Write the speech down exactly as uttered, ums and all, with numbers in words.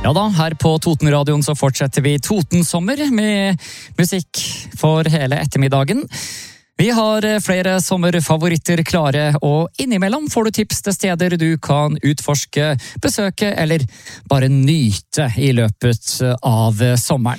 Ja da, her på Totenradioen så fortsetter vi Totensommer med musikk for hele ettermiddagen. Vi har flere sommerfavoritter klare, og innimellom får du tips til steder du kan utforske, besøke eller bare nyte i løpet av sommeren.